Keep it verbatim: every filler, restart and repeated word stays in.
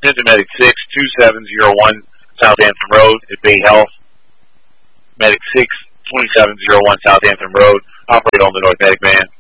Attention Medic six, two seven zero one Southampton Road at Bay Health. Medic six, twenty-seven oh one Southampton Road. Operate on the North Medic van.